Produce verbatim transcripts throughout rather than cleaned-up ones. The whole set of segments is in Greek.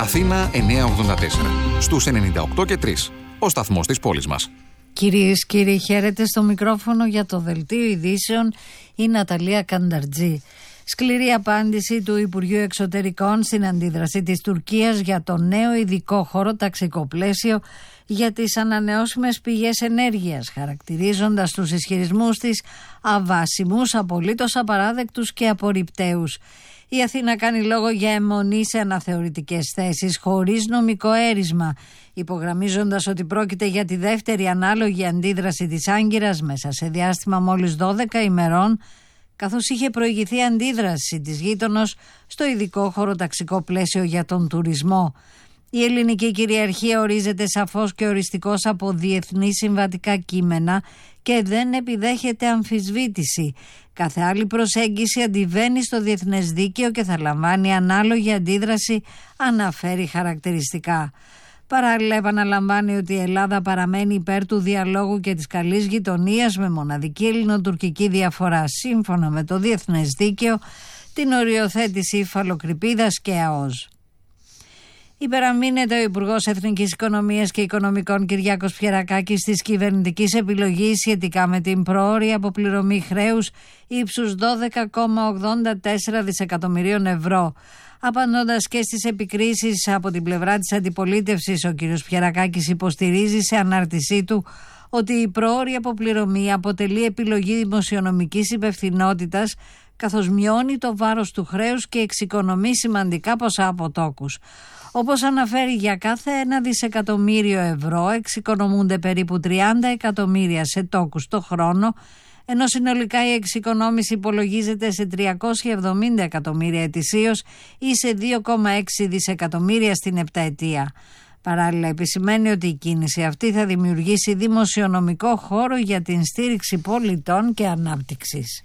Αθήνα εννιακόσια ογδόντα τέσσερα. Στους ενενήντα οκτώ και τρία. Ο σταθμός της πόλης μας. Κυρίες και κύριοι, χαίρετε. Στο μικρόφωνο για το Δελτίο Ειδήσεων η Ναταλία Κανταρτζή. Σκληρή απάντηση του Υπουργείου Εξωτερικών στην αντίδραση της Τουρκίας για το νέο ειδικό χωροταξικό πλαίσιο για τις ανανεώσιμες πηγές ενέργειας, χαρακτηρίζοντας τους ισχυρισμούς της αβάσιμους, απολύτως απαράδεκτους και απορριπταίους. Η Αθήνα κάνει λόγο για αιμονή σε αναθεωρητικές θέσεις χωρίς νομικό έρισμα, υπογραμμίζοντας ότι πρόκειται για τη δεύτερη ανάλογη αντίδραση της Άγκυρας μέσα σε διάστημα μόλις δώδεκα ημερών, καθώς είχε προηγηθεί αντίδραση της γείτονος στο ειδικό χωροταξικό πλαίσιο για τον τουρισμό. Η ελληνική κυριαρχία ορίζεται σαφώς και οριστικώς από διεθνή συμβατικά κείμενα και δεν επιδέχεται αμφισβήτηση. Κάθε άλλη προσέγγιση αντιβαίνει στο διεθνές δίκαιο και θα λαμβάνει ανάλογη αντίδραση, αναφέρει χαρακτηριστικά. Παράλληλα, επαναλαμβάνει ότι η Ελλάδα παραμένει υπέρ του διαλόγου και της καλής γειτονίας με μοναδική ελληνοτουρκική διαφορά, σύμφωνα με το διεθνές δίκαιο, την οριοθέτηση υφαλοκρηπίδας και ΑΟΣ. Υπεραμείνεται ο Υπουργός Εθνικής Οικονομίας και Οικονομικών Κυριάκος Πιερακάκης της κυβερνητικής επιλογής σχετικά με την προώρια αποπληρωμή χρέους ύψους δώδεκα κόμμα ογδόντα τέσσερα δισεκατομμυρίων ευρώ. Απαντώντας και στις επικρίσεις από την πλευρά της αντιπολίτευσης, ο κ. Πιερακάκης υποστηρίζει σε ανάρτησή του ότι η προώρια αποπληρωμή αποτελεί επιλογή δημοσιονομικής υπευθυνότητας, καθώς μειώνει το βάρος του χρέους και εξοικονομεί σημαντικά ποσά από τόκους. Όπως αναφέρει, για κάθε ένα δισεκατομμύριο ευρώ εξοικονομούνται περίπου τριάντα εκατομμύρια σε τόκους το χρόνο, ενώ συνολικά η εξοικονόμηση υπολογίζεται σε τριακόσια εβδομήντα εκατομμύρια ετησίως ή σε δύο κόμμα έξι δισεκατομμύρια στην επταετία. Παράλληλα, επισημαίνει ότι η κίνηση αυτή θα δημιουργήσει δημοσιονομικό χώρο για την στήριξη πολιτών και ανάπτυξης.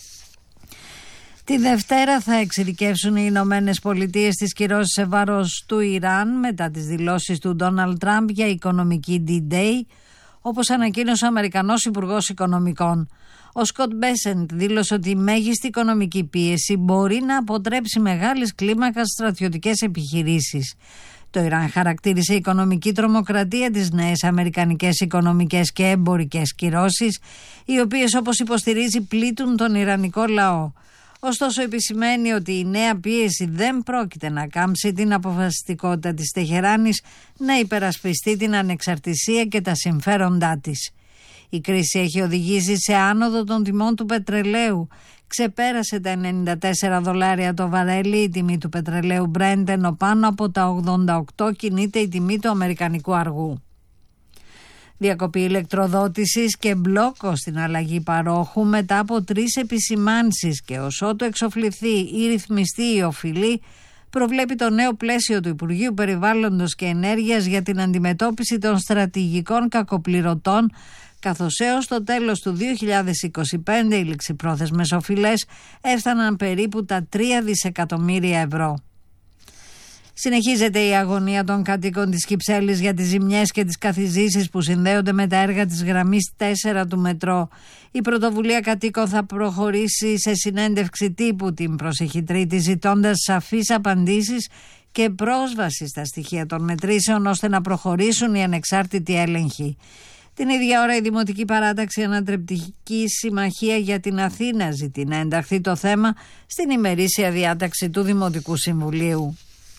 Τη Δευτέρα θα εξειδικεύσουν οι Ηνωμένες Πολιτείες τις κυρώσεις σε βάρος του Ιράν μετά τις δηλώσεις του Ντόναλντ Τραμπ για οικονομική ντι-Day, όπως ανακοίνωσε ο Αμερικανός Υπουργός Οικονομικών. Ο Σκοτ Μπέσεντ δήλωσε ότι η μέγιστη οικονομική πίεση μπορεί να αποτρέψει μεγάλης κλίμακας στρατιωτικές επιχειρήσεις. Το Ιράν χαρακτήρισε οικονομική τρομοκρατία τις νέες αμερικανικές οικονομικές και εμπορικές κυρώσεις, οι οποίες, όπως υποστηρίζει, πλήττουν τον ιρανικό λαό. Ωστόσο, επισημαίνει ότι η νέα πίεση δεν πρόκειται να κάμψει την αποφασιστικότητα της Τεχεράνης να υπερασπιστεί την ανεξαρτησία και τα συμφέροντά της. Η κρίση έχει οδηγήσει σε άνοδο των τιμών του πετρελαίου. Ξεπέρασε τα ενενήντα τέσσερα δολάρια το βαρέλι η τιμή του πετρελαίου Brent, ενώ πάνω από τα ογδόντα οκτώ κινείται η τιμή του αμερικανικού αργού. Διακοπή ηλεκτροδότησης και μπλόκο στην αλλαγή παρόχου μετά από τρεις επισημάνσεις και ως ότου εξοφληθεί ή ρυθμιστεί η οφειλή, προβλέπει το νέο πλαίσιο του Υπουργείου Περιβάλλοντος και Ενέργειας για την αντιμετώπιση των στρατηγικών κακοπληρωτών, καθώς έως το τέλος του δύο χιλιάδες είκοσι πέντε οι ληξιπρόθεσμες οφειλές έφταναν περίπου τα τρία δισεκατομμύρια ευρώ. Συνεχίζεται η αγωνία των κατοίκων της Κυψέλης για τις ζημιές και τις καθιζήσεις που συνδέονται με τα έργα της γραμμής τέσσερα του μετρό. Η πρωτοβουλία κατοίκων θα προχωρήσει σε συνέντευξη τύπου την προσεχή Τρίτη, ζητώντας σαφείς απαντήσεις και πρόσβαση στα στοιχεία των μετρήσεων ώστε να προχωρήσουν οι ανεξάρτητοι έλεγχοι. Την ίδια ώρα η Δημοτική Παράταξη Ανατρεπτική Συμμαχία για την Αθήνα ζητεί να ενταχθεί το θέμα στην ημερήσια διάταξη του Δημοτικού Συμβουλίου.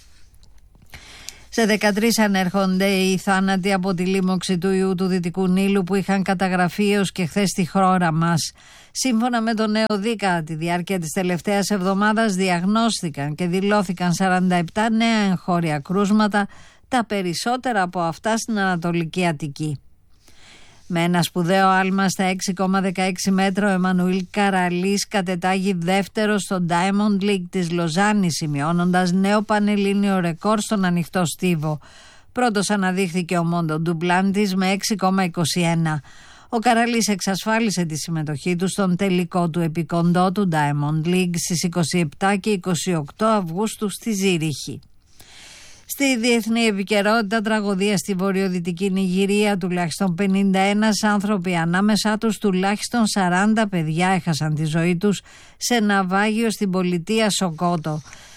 Σε δεκατρείς ανέρχονται οι θάνατοι από τη λίμωξη του ιού του Δυτικού Νείλου που είχαν καταγραφεί έως και χθες στη χώρα μας. Σύμφωνα με τον νέο ΔΥΚΑ, τη διάρκεια της τελευταίας εβδομάδας διαγνώστηκαν και δηλώθηκαν σαράντα επτά νέα εγχώρια κρούσματα, τα περισσότερα από αυτά στην Ανατολική Αττική. Με ένα σπουδαίο άλμα στα έξι κόμμα δεκαέξι μέτρα, ο Εμμανουήλ Καραλής κατετάγει δεύτερο στο Diamond League της Λοζάνης, σημειώνοντας νέο πανελλήνιο ρεκόρ στον ανοιχτό στίβο. Πρώτος αναδείχθηκε ο Μόντο Ντουμπλάντης με έξι κόμμα είκοσι ένα. Ο Καραλής εξασφάλισε τη συμμετοχή του στον τελικό του επικοντό του Diamond League στις είκοσι επτά και είκοσι οκτώ Αυγούστου στη Ζήριχη. Στη διεθνή επικαιρότητα, τραγωδία στη βορειοδυτική Νιγηρία, τουλάχιστον πενήντα ένα άνθρωποι, ανάμεσά τους τουλάχιστον σαράντα παιδιά, έχασαν τη ζωή τους σε ναυάγιο στην πολιτεία Σοκότο.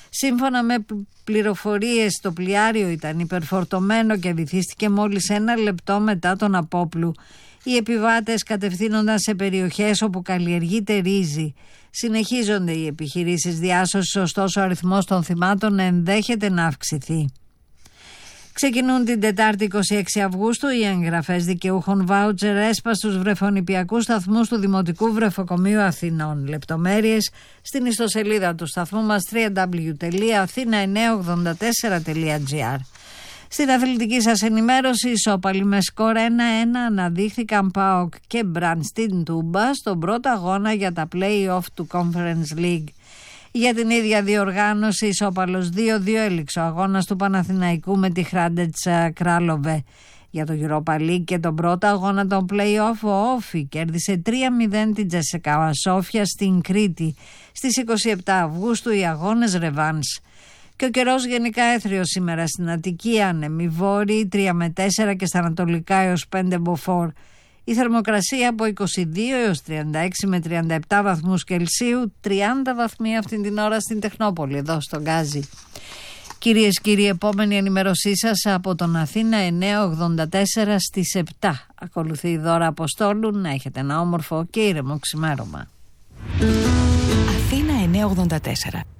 Σύμφωνα με πληροφορίες, το πλοιάριο ήταν υπερφορτωμένο και βυθίστηκε μόλις ένα λεπτό μετά τον απόπλου. Οι επιβάτες κατευθύνονταν σε περιοχές όπου καλλιεργείται ρύζι. Συνεχίζονται οι επιχειρήσεις διάσωσης, ωστόσο ο αριθμός των θυμάτων ενδέχεται να αυξηθεί. Ξεκινούν την Τετάρτη είκοσι έξι Αυγούστου οι εγγραφές δικαιούχων βάουτσερ ΕΣΠΑ στους βρεφονηπιακούς σταθμούς του Δημοτικού Βρεφοκομείου Αθηνών. Λεπτομέρειες στην ιστοσελίδα του σταθμού μας double-u double-u double-u τελεία αθήνα εννιακόσια ογδόντα τέσσερα τελεία τζι άρ. Στην αθλητική σας ενημέρωση, ισόπαλοι με σκορ ένα ένα αναδείχθηκαν ΠΑΟΚ και Μπραν στην Τούμπα στον πρώτο αγώνα για τα play-off του Conference League. Για την ίδια διοργάνωση, ισόπαλος δύο δύο έληξε ο αγώνας του Παναθηναϊκού με τη Hrádec Králové. Για το Europa League και τον πρώτο αγώνα των play-off, ο Όφι κέρδισε τρία μηδέν την Τσεσεκά Σόφια στην Κρήτη. Στις είκοσι επτά Αυγούστου οι αγώνες ρεβάνς. Και ο καιρός γενικά έθριος σήμερα στην Αττική, άνεμοι βόρειοι τρία με τέσσερα και στα ανατολικά έως πέντε μποφόρ. Η θερμοκρασία από είκοσι δύο έως τριάντα έξι με τριάντα επτά βαθμούς Κελσίου, τριάντα βαθμοί αυτή την ώρα στην Τεχνόπολη, εδώ στον Γκάζι. Κυρίες και κύριοι, επόμενη ενημέρωσή σας από τον Αθήνα εννιακόσια ογδόντα τέσσερα στις επτά. Ακολουθεί η Δώρα Αποστόλου. Να έχετε ένα όμορφο και ήρεμο ξημέρωμα. Αθήνα εννιακόσια ογδόντα τέσσερα.